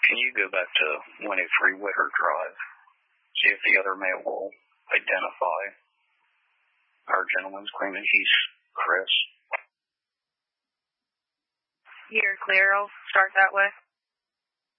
Can you go back to 103 Witter Drive? See if the other male will identify our gentleman claiming he's Chris. You're clear. I'll start that way.